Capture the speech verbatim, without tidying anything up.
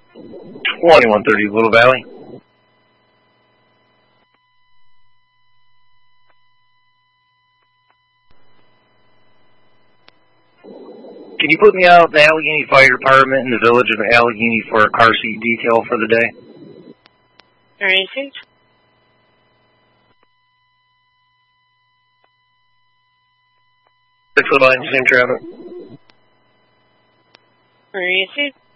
twenty-one thirty Little Valley. Can you put me out in the Allegheny Fire Department in the village of Allegheny for a car seat detail for the day? Alright. Six oh nine, same traffic. Alright.